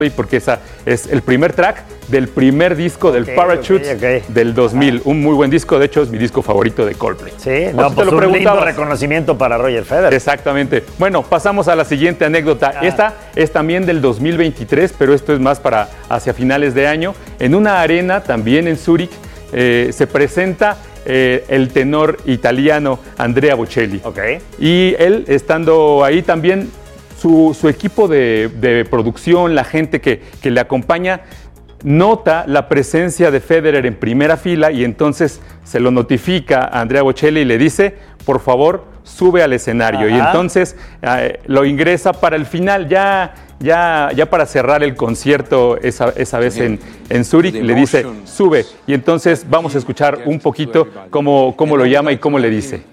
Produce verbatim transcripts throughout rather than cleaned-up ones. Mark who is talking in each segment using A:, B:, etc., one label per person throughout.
A: porque esa es el primer track del primer disco del okay, Parachutes okay, okay. del dos mil. Ah. Un muy buen disco, de hecho es mi disco favorito de Coldplay.
B: Sí, no, pues te lo un lindo reconocimiento para Roger Federer.
A: Exactamente. Bueno, pasamos a la siguiente anécdota. Ah. Esta es también del dos mil veintitrés, pero esto es más para hacia finales de año. En una arena, también en Zúrich, eh, se presenta eh, el tenor italiano Andrea Bocelli.
B: Okay.
A: Y él, estando ahí también, Su, su equipo de, de producción, la gente que, que le acompaña, nota la presencia de Federer en primera fila y entonces se lo notifica a Andrea Bocelli y le dice, por favor, sube al escenario. Ajá. Y entonces eh, lo ingresa para el final, ya, ya, ya para cerrar el concierto esa, esa vez en, en Zúrich, le dice, sube. Y entonces vamos a escuchar un poquito cómo, cómo lo llama y cómo le dice.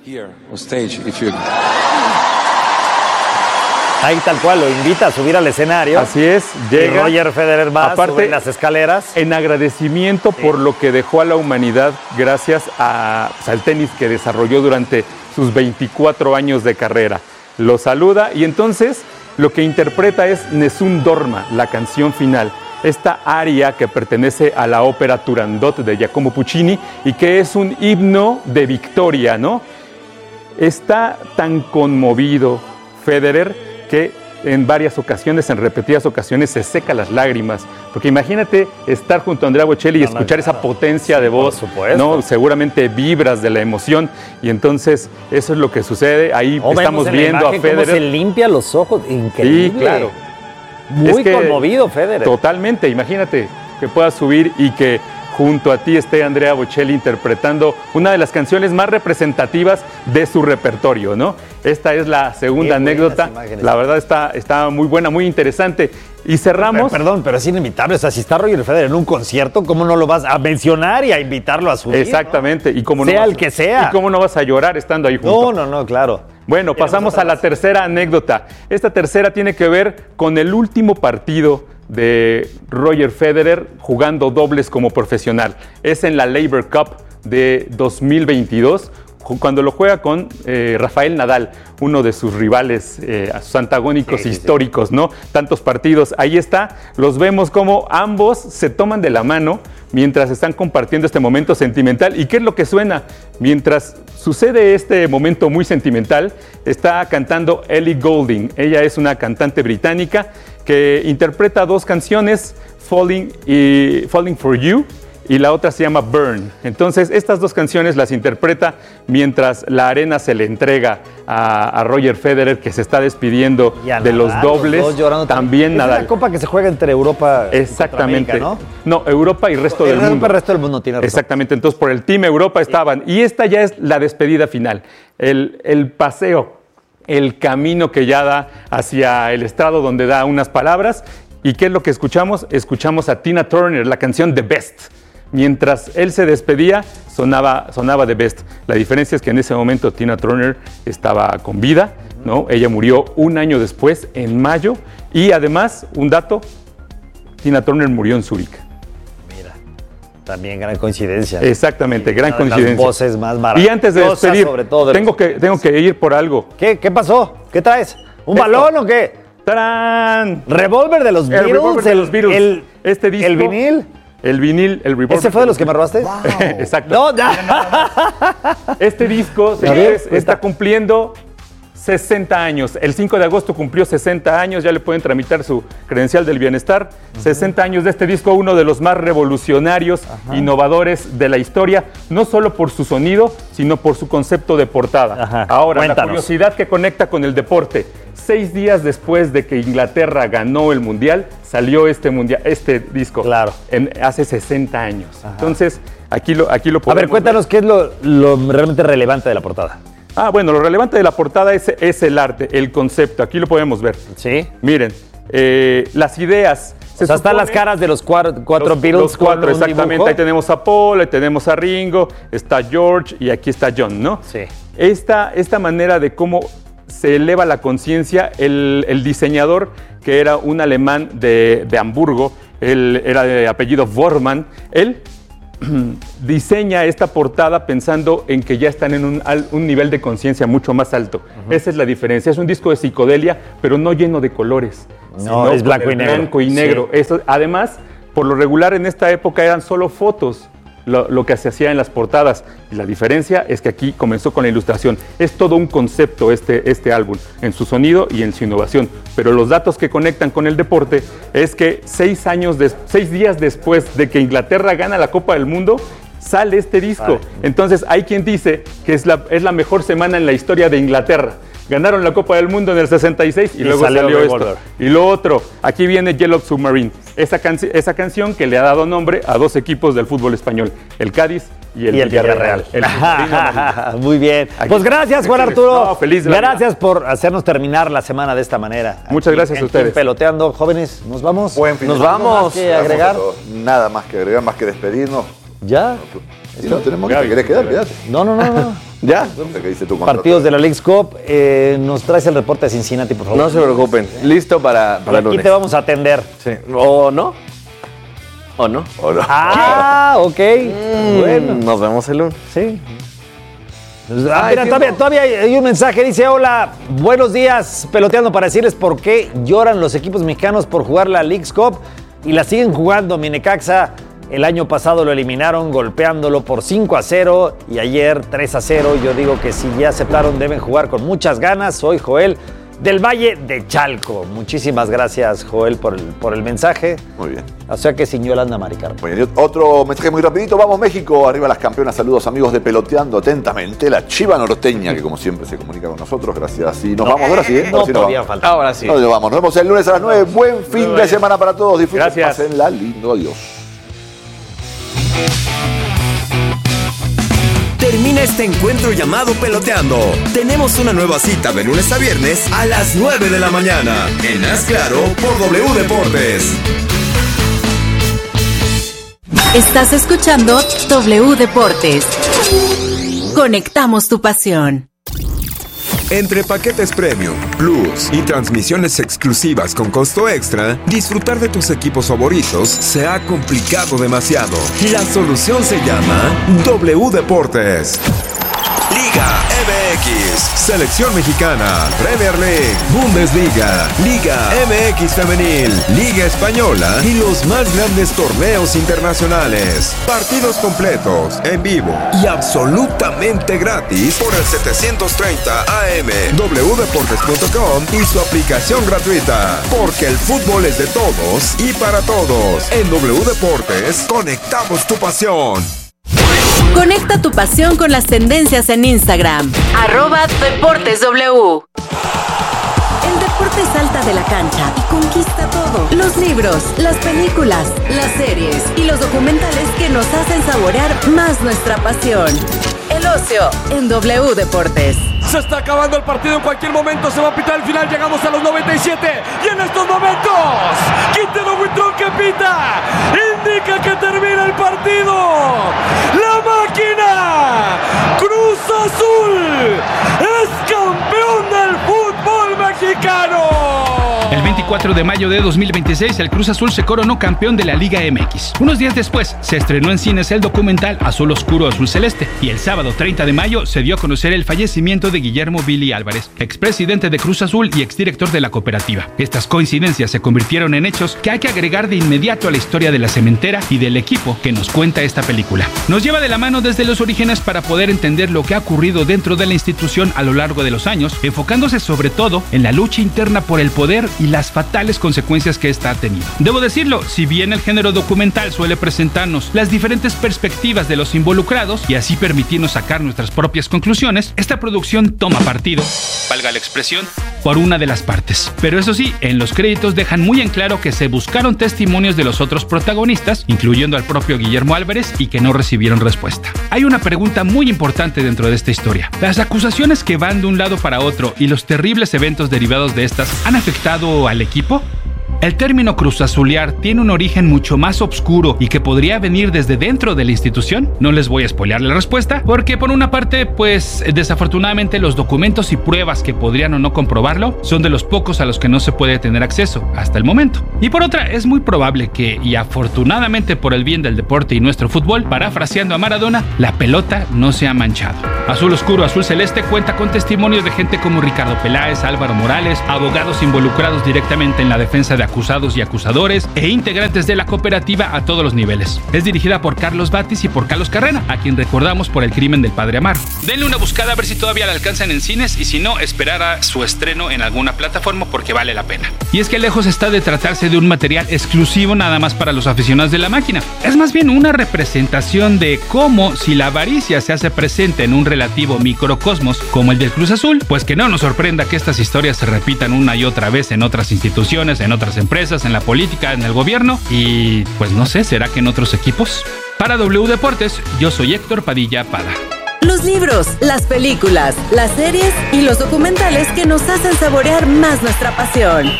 B: Ahí tal cual, lo invita a subir al escenario.
A: Así es, llega.
B: Y Roger Federer va,
A: aparte,
B: sube las escaleras.
A: En agradecimiento sí. por lo que dejó a la humanidad gracias a, pues, al tenis que desarrolló durante sus veinticuatro años de carrera. Lo saluda y entonces lo que interpreta es Nessun Dorma, la canción final. Esta aria que pertenece a la ópera Turandot de Giacomo Puccini y que es un himno de victoria, ¿no? Está tan conmovido Federer que en varias ocasiones, en repetidas ocasiones, se seca las lágrimas. Porque imagínate estar junto a Andrea Bocelli y no, escuchar no, esa potencia sí, de voz, ¿no? Seguramente vibras de la emoción. Y entonces eso es lo que sucede. Ahí oh, estamos viendo a Federer.
B: Cómo se limpia los ojos, increíble.
A: Sí, claro.
B: Muy es que, conmovido, Federer.
A: Totalmente, imagínate que pueda subir y que junto a ti esté Andrea Bocelli interpretando una de las canciones más representativas de su repertorio, ¿no? Esta es la segunda anécdota. La verdad está, está muy buena, muy interesante. Y cerramos...
B: Pero, perdón, pero es inevitable. O sea, si está Roger Federer en un concierto, ¿cómo no lo vas a mencionar y a invitarlo a subir?
A: Exactamente.
B: ¿No?
A: Y cómo
B: sea
A: no
B: el que sea.
A: ¿Y cómo no vas a llorar estando ahí junto?
B: No, no, no, claro.
A: Bueno, pasamos a la tercera anécdota. Esta tercera tiene que ver con el último partido de Roger Federer jugando dobles como profesional. Es en la Laver Cup de dos mil veintidós, cuando lo juega con eh, Rafael Nadal, uno de sus rivales, eh, sus antagónicos sí, históricos, sí, sí. ¿no? Tantos partidos. Ahí está, los vemos como ambos se toman de la mano mientras están compartiendo este momento sentimental. ¿Y qué es lo que suena? Mientras sucede este momento muy sentimental, está cantando Ellie Goulding. Ella es una cantante británica que interpreta dos canciones, Falling y Falling for You, y la otra se llama Burn. Entonces, estas dos canciones las interpreta mientras la arena se le entrega a, a Roger Federer, que se está despidiendo de Nadal, los dobles.
B: Los dos
A: también
B: es
A: Nadal.
B: Es una copa que se juega entre Europa
A: Exactamente.
B: y América,
A: ¿no? No, Europa y resto
B: el
A: del
B: Europa
A: mundo.
B: El resto del mundo tiene razón.
A: Exactamente. Entonces, por el Team Europa estaban. Y esta ya es la despedida final. El, el paseo, el camino que ya da hacia el estrado donde da unas palabras. ¿Y qué es lo que escuchamos? Escuchamos a Tina Turner, la canción The Best. Mientras él se despedía, sonaba, sonaba The Best. La diferencia es que en ese momento Tina Turner estaba con vida, ¿no? Ella murió un año después, en mayo. Y además, un dato, Tina Turner murió en Zúrich.
B: Mira, también gran coincidencia.
A: Exactamente,
B: y
A: gran coincidencia.
B: Las voces más maravillosas.
A: Y antes de despedir,
B: sobre todo de
A: tengo, que, tengo que ir por algo.
B: ¿Qué, qué pasó? ¿Qué traes? ¿Un
A: Esto.
B: balón o qué?
A: ¡Tarán!
B: ¿Revólver de los Beatles?
A: El revólver de los Beatles.
B: El,
A: este disco.
B: ¿El vinil?
A: El vinil, el revólver.
B: ¿Ese fue de los que me robaste?
A: Wow. Exacto.
B: No, ya.
A: Este disco, señores, está cumpliendo sesenta años. El cinco de agosto cumplió sesenta años, ya le pueden tramitar su credencial del bienestar. Uh-huh. sesenta años de este disco, uno de los más revolucionarios, uh-huh. innovadores de la historia, no solo por su sonido, sino por su concepto de portada.
B: Uh-huh.
A: Ahora,
B: Cuéntanos.
A: La curiosidad que conecta con el deporte. Seis días después de que Inglaterra ganó el Mundial, salió este, mundial, este disco.
B: Claro.
A: En, hace sesenta años. Ajá. Entonces, aquí lo, aquí lo podemos
B: A ver, cuéntanos ver. qué es lo, lo realmente relevante de la portada.
A: Ah, bueno, lo relevante de la portada es, es el arte, el concepto. Aquí lo podemos ver.
B: Sí.
A: Miren, eh, las ideas.
B: Se o sea, están las caras de los cuatro, cuatro
A: los,
B: Beatles.
A: Los cuatro, exactamente. Dibujo. Ahí tenemos a Paul, ahí tenemos a Ringo, está George y aquí está John, ¿no?
B: Sí.
A: Esta, esta manera de cómo se eleva la conciencia, el, el diseñador, que era un alemán de, de Hamburgo, él era de apellido Bormann, él diseña esta portada pensando en que ya están en un, un nivel de conciencia mucho más alto. Uh-huh. Esa es la diferencia. Es un disco de psicodelia, pero no lleno de colores.
B: No, es blanco y negro.
A: Blanco y negro. Sí. Eso, además, por lo regular en esta época eran solo fotos lo, lo que se hacía en las portadas. Y la diferencia es que aquí comenzó con la ilustración. Es todo un concepto este, este álbum, en su sonido y en su innovación. Pero los datos que conectan con el deporte es que seis, años de, seis días después de que Inglaterra gana la Copa del Mundo, sale este disco. Vale. Entonces hay quien dice que es la, es la mejor semana en la historia de Inglaterra. Ganaron la Copa del Mundo en el sesenta y seis y, y luego salió esto. Y lo otro, aquí viene Yellow Submarine, esa, canci- esa canción que le ha dado nombre a dos equipos del fútbol español, el Cádiz y el,
B: y el Villarreal.
A: Villarreal.
B: Muy bien. Aquí. Pues gracias, Juan Arturo.
A: No, feliz
B: gracias por hacernos terminar la semana de esta manera.
A: Muchas gracias
B: en,
A: a ustedes.
B: Peloteando, jóvenes, ¿nos vamos?
C: Buen fin
B: ¿Nos
C: de
B: vamos?
C: ¿Qué
B: agregar?
C: Nada más que agregar, más que despedirnos.
B: ¿Ya?
C: Sí, no tenemos que. ¿Te querés quedar? Quédate.
B: No, no, no, no.
C: ¿Ya? ¿Qué dice tu
B: Partidos de la Leagues Cup. Eh, nos traes el reporte de Cincinnati, por favor.
D: No se preocupen. Listo para, para
B: aquí
D: lunes.
B: te vamos a atender.
D: Sí. ¿O no? ¿O no?
C: ¿O no?
B: Ah, ok.
D: Mm,
B: bueno.
D: Nos vemos el lunes.
B: Sí. Ah, mira, todavía, todavía hay un mensaje, dice: hola, buenos días, peloteando para decirles por qué lloran los equipos mexicanos por jugar la Leagues Cup y la siguen jugando. Mi Necaxa el año pasado lo eliminaron golpeándolo por cinco a cero y ayer tres a cero. Yo digo que si ya aceptaron deben jugar con muchas ganas. Soy Joel del Valle de Chalco. Muchísimas gracias, Joel, por el, por el mensaje.
C: Muy bien.
B: O sea que sin Yolanda Maricar.
C: Muy bien. Otro mensaje muy rapidito. Vamos México, arriba las campeonas. Saludos amigos de Peloteando atentamente. La Chiva Norteña, que como siempre se comunica con nosotros. Gracias. Y nos
B: no,
C: vamos ahora sí, ¿eh?
B: No,
C: ahora sí
B: todavía
C: nos
B: falta.
D: Ahora sí.
C: Nos vamos. Nos vemos el lunes a las nueve. Buen fin de semana para todos. Disfruten.
A: Gracias.
C: Pásenla lindo. Adiós.
E: Termina este encuentro llamado Peloteando. Tenemos una nueva cita de lunes a viernes a las nueve de la mañana. En Haz Claro por W Deportes.
F: Estás escuchando W Deportes. Conectamos tu pasión.
E: Entre paquetes Premium, Plus y transmisiones exclusivas con costo extra, disfrutar de tus equipos favoritos se ha complicado demasiado. La solución se llama W Deportes. Liga M X, Selección Mexicana, Premier League, Bundesliga, Liga M X Femenil, Liga Española y los más grandes torneos internacionales. Partidos completos, en vivo y absolutamente gratis por el setecientos treinta A M, w deportes punto com y su aplicación gratuita. Porque el fútbol es de todos y para todos. En W Deportes, conectamos tu pasión.
F: Conecta tu pasión con las tendencias en Instagram. Arroba Deportes W. El deporte salta de la cancha y conquista todo. Los libros, las películas, las series y los documentales que nos hacen saborear más nuestra pasión. El ocio en W Deportes.
G: Se está acabando el partido, en cualquier momento se va a pitar el final, llegamos a los noventa y siete y en estos momentos Quintero Buitrón que pita indica que termina el partido. La máquina Cruz Azul es campeón del fútbol mexicano.
H: El veinticuatro de mayo de dos mil veintiséis, el Cruz Azul se coronó campeón de la Liga M X. Unos días después, se estrenó en cines el documental Azul Oscuro, Azul Celeste. Y el sábado treinta de mayo se dio a conocer el fallecimiento de Guillermo Billy Álvarez, expresidente de Cruz Azul y exdirector de la cooperativa. Estas coincidencias se convirtieron en hechos que hay que agregar de inmediato a la historia de la cementera y del equipo que nos cuenta esta película. Nos lleva de la mano desde los orígenes para poder entender lo que ha ocurrido dentro de la institución a lo largo de los años, enfocándose sobre todo en la lucha interna por el poder y las fatales consecuencias que esta ha tenido. Debo decirlo, si bien el género documental suele presentarnos las diferentes perspectivas de los involucrados y así permitirnos sacar nuestras propias conclusiones, esta producción toma partido, valga la expresión, por una de las partes. Pero eso sí, en los créditos dejan muy en claro que se buscaron testimonios de los otros protagonistas, incluyendo al propio Guillermo Álvarez, y que no recibieron respuesta. Hay una pregunta muy importante dentro de esta historia. ¿Las acusaciones que van de un lado para otro y los terribles eventos derivados de estas han afectado al equipo? El término cruzazulear tiene un origen mucho más oscuro y que podría venir desde dentro de la institución. No les voy a spoilear la respuesta, porque por una parte, pues desafortunadamente los documentos y pruebas que podrían o no comprobarlo son de los pocos a los que no se puede tener acceso hasta el momento. Y por otra, es muy probable que, y afortunadamente por el bien del deporte y nuestro fútbol, parafraseando a Maradona, la pelota no se ha manchado. Azul Oscuro, Azul Celeste cuenta con testimonios de gente como Ricardo Peláez, Álvaro Morales, abogados involucrados directamente en la defensa de acusados y acusadores e integrantes de la cooperativa a todos los niveles. Es dirigida por Carlos Batis y por Carlos Carrera, a quien recordamos por El crimen del padre Amaro. Denle una buscada a ver si todavía la alcanzan en cines y si no, esperar a su estreno en alguna plataforma porque vale la pena. Y es que lejos está de tratarse de un material exclusivo nada más para los aficionados de la máquina. Es más bien una representación de cómo, si la avaricia se hace presente en un relativo microcosmos como el del Cruz Azul, pues que no nos sorprenda que estas historias se repitan una y otra vez en otras instituciones, en otras empresas, en la política, en el gobierno y pues no sé, ¿será que en otros equipos? Para W Deportes, yo soy Héctor Padilla Pada.
F: Los libros, las películas, las series y los documentales que nos hacen saborear más nuestra pasión.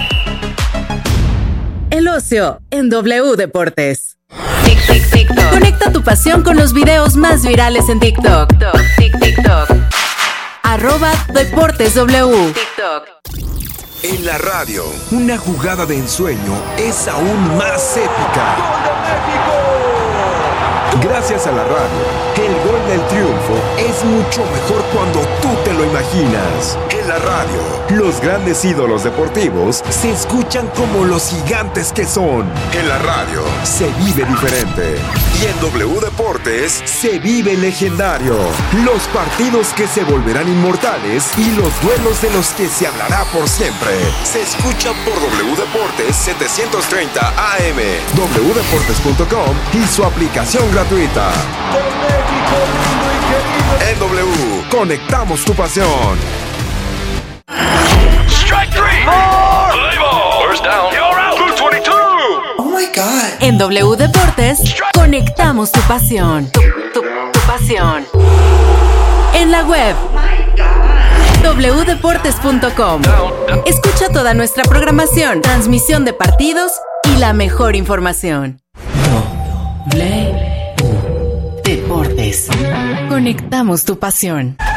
F: El ocio en W Deportes. Tic, tic, TikTok. Conecta tu pasión con los videos más virales en TikTok. TikTok. TikTok. Arroba Deportes W. TikTok.
E: En la radio, una jugada de ensueño es aún más épica.
C: ¡Gol de México!
E: Gracias a la radio, el gol del triunfo es mucho mejor cuando tú te lo imaginas. En la radio, los grandes ídolos deportivos se escuchan como los gigantes que son. En la radio, se vive diferente. Y en W Deportes, se vive legendario. Los partidos que se volverán inmortales y los duelos de los que se hablará por siempre. Se escuchan por W Deportes setecientos treinta A M, w deportes punto com y su aplicación gratuita. En W, conectamos tu pasión.
I: Strike three. Play ball. First down. You're out. Blue twenty-two.
F: Oh my God. En W Deportes, conectamos tu pasión. Tu, tu, tu pasión. En la web. w deportes punto com. Escucha toda nuestra programación, transmisión de partidos y la mejor información. W Deportes. Conectamos tu pasión.